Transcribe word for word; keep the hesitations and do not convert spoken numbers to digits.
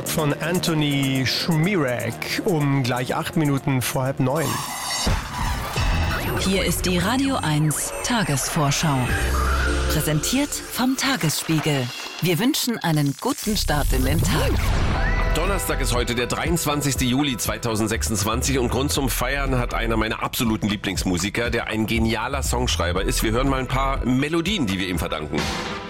Talk von Anthony Schmierek um gleich acht Minuten vor halb neun. Hier ist die Radio eins Tagesvorschau. Präsentiert vom Tagesspiegel. Wir wünschen einen guten Start in den Tag. Donnerstag ist heute der dreiundzwanzigster Juli zweitausendsechsundzwanzig und Grund zum Feiern hat einer meiner absoluten Lieblingsmusiker, der ein genialer Songschreiber ist. Wir hören mal ein paar Melodien, die wir ihm verdanken.